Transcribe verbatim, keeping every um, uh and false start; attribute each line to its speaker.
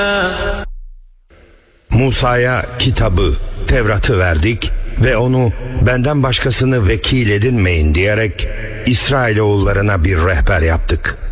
Speaker 1: Musa'ya kitabı, Tevrat'ı verdik ve onu benden başkasını vekil edinmeyin diyerek İsrailoğullarına bir rehber yaptık.